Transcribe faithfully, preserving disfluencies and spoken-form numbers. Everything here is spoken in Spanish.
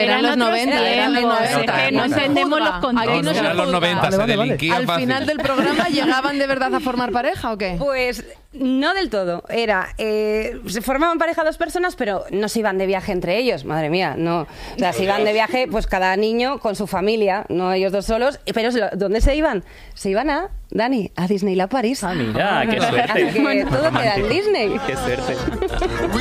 Eran los noventa, eran los noventa. Es que no entendemos los contextos. No, eran los noventa, se delinquía Al fácil. final del programa, ¿llegaban de verdad a formar pareja o qué? Pues no del todo. Era, eh, se formaban pareja dos personas, pero no se iban de viaje entre ellos. Madre mía, no. O sea, se iban de viaje, pues cada niño con su familia, no ellos dos solos. Pero ¿dónde se iban? Se iban a, Dani, a Disneyland París. Ah, mira, qué suerte. Así que todo queda en Disney. Qué suerte.